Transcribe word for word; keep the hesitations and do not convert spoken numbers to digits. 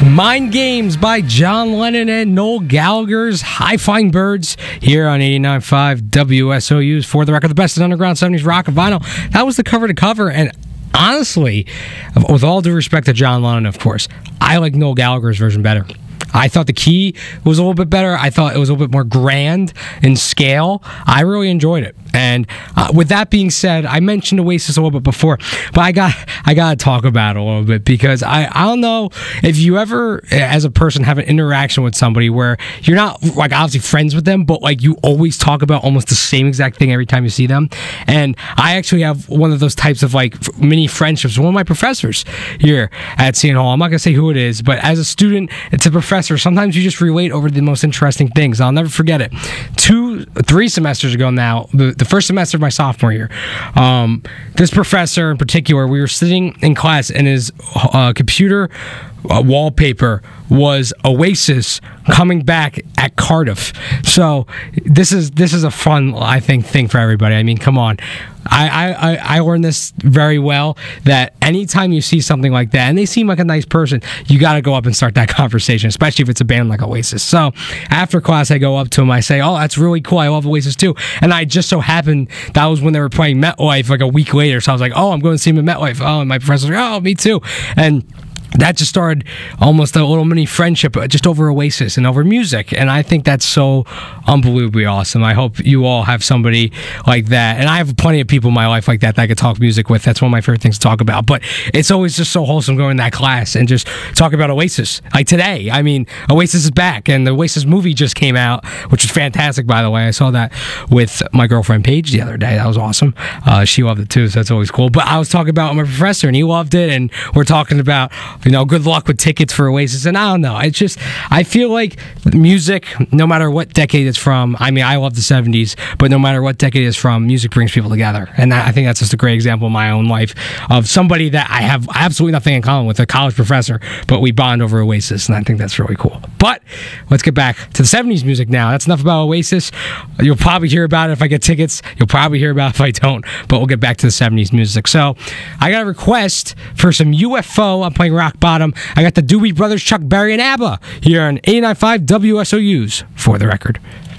Mind Games by John Lennon and Noel Gallagher's High Flying Birds here on eighty-nine point five W S O U's For the Record, the best in underground seventies rock and vinyl. That was the cover to cover, and honestly, with all due respect to John Lennon, of course, I like Noel Gallagher's version better. I thought the key was a little bit better. I thought it was a little bit more grand in scale. I really enjoyed it. And uh, with that being said, I mentioned Oasis a little bit before, but I got I got to talk about it a little bit because I, I don't know if you ever, as a person, have an interaction with somebody where you're not, like, obviously friends with them, but, like, you always talk about almost the same exact thing every time you see them. And I actually have one of those types of, like, mini friendships. One of my professors here at Seton Hall, I'm not going to say who it is, but as a student, it's a professor. Sometimes you just relate over the most interesting things. I'll never forget it. Two, three semesters ago now, the, the first semester of my sophomore year, um, this professor in particular, we were sitting in class and his uh, computer uh, wallpaper was Oasis coming back at Cardiff. So this is this is a fun, I think, thing for everybody. I mean, come on. I, I, I learned this very well, that anytime you see something like that, and they seem like a nice person, you got to go up and start that conversation, especially if it's a band like Oasis. So after class, I go up to him, I say, oh, that's really cool, I love Oasis too. And I just so happened, that was when they were playing MetLife like a week later, so I was like, oh, I'm going to see him at MetLife. Oh, and my professor's like, oh, me too. And that just started almost a little mini friendship just over Oasis and over music. And I think that's so unbelievably awesome. I hope you all have somebody like that. And I have plenty of people in my life like that that I could talk music with. That's one of my favorite things to talk about. But it's always just so wholesome going to that class and just talk about Oasis. Like today, I mean, Oasis is back, and the Oasis movie just came out, which is fantastic, by the way. I saw that with my girlfriend Paige the other day. That was awesome. Uh, she loved it too, so that's always cool. But I was talking about my professor, and he loved it, and we're talking about, you know, good luck with tickets for Oasis. And I don't know. It's just, I feel like music, no matter what decade it's from, I mean, I love the seventies, but no matter what decade it's from, music brings people together. And that, I think that's just a great example in my own life of somebody that I have absolutely nothing in common with, a college professor, but we bond over Oasis, and I think that's really cool. But let's get back to the seventies music now. That's enough about Oasis. You'll probably hear about it if I get tickets. You'll probably hear about it if I don't, but we'll get back to the seventies music. So I got a request for some U F O. I'm playing Rock Bottom. I got the Doobie Brothers, Chuck Berry, and ABBA here on eighty-nine point five W S O U's For the Record.